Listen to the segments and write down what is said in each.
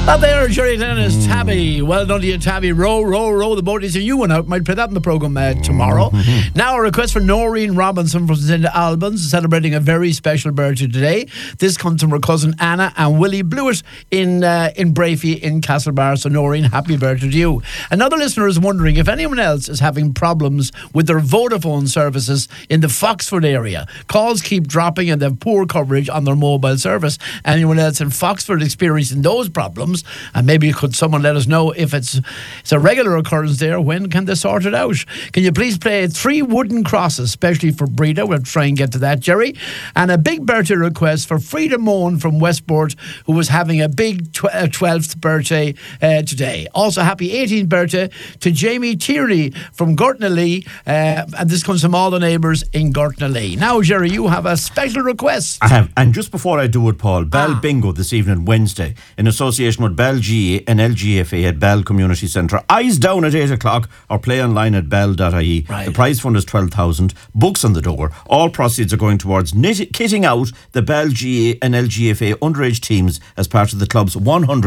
Up there, Jerry Dennis, Tabby. Well done to you, Tabby. Row, row, row the boat. Is a new one out. Might play that in the programme tomorrow. Now, a request for Noreen Robinson from St Albans, celebrating a very special birthday today. This comes from her cousin Anna and Willie Blewett in Brafey in Castlebar. So, Noreen, happy birthday to you. Another listener is wondering if anyone else is having problems with their Vodafone services in the Foxford area. Calls keep dropping and they have poor coverage on their mobile service. Anyone else in Foxford experiencing those problems? And maybe could someone let us know if it's a regular occurrence there? When can they sort it out? Can you please play 3 Wooden Crosses, especially for Breda? We'll try and get to that, Jerry. And a big birthday request for Frida Moan from Westport, who was having a big 12th birthday today. Also, happy 18th birthday to Jamie Tierney from Gortnalee. And this comes from all the neighbours in Gortnalee. Now, Jerry, you have a special request. I have. And just before I do it, Paul, Bell Bingo this evening, Wednesday, in association with Bell GA and LGFA at Bell Community Centre. Eyes down at 8 o'clock or play online at bell.ie. Right. The prize fund is 12,000. Books on the door. All proceeds are going towards kitting out the Bell GA and LGFA underage teams as part of the club's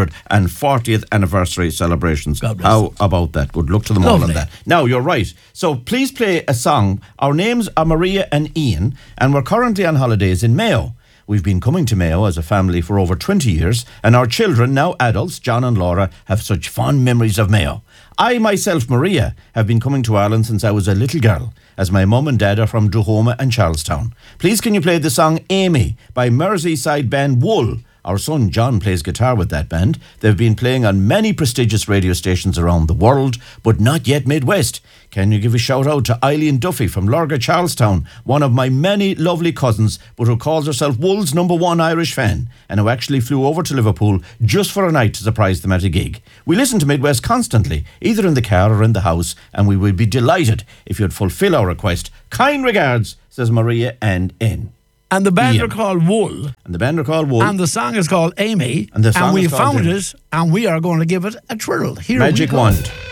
140th anniversary celebrations. How about that? Good luck to them all on that. Now, you're right. So please play a song. Our names are Maria and Ian, and we're currently on holidays in Mayo. We've been coming to Mayo as a family for over 20 years, and our children, now adults, John and Laura, have such fond memories of Mayo. I myself, Maria, have been coming to Ireland since I was a little girl, as my mum and dad are from Duhoma and Charlestown. Please can you play the song Amy by Merseyside band Wool? Our son John plays guitar with that band. They've been playing on many prestigious radio stations around the world, but not yet Midwest. Can you give a shout out to Eileen Duffy from Lurga, Charlestown, one of my many lovely cousins, but who calls herself Wool's #1 Irish fan, and who actually flew over to Liverpool just for a night to surprise them at a gig. We listen to Midwest constantly, either in the car or in the house, and we would be delighted if you'd fulfil our request. Kind regards, says Maria and N. And the band are called Wool. And the band are called Wool. And the song is called Amy. And the song we is called found Amy. it, and we are going to give it a twirl. Here Magic we go. wand.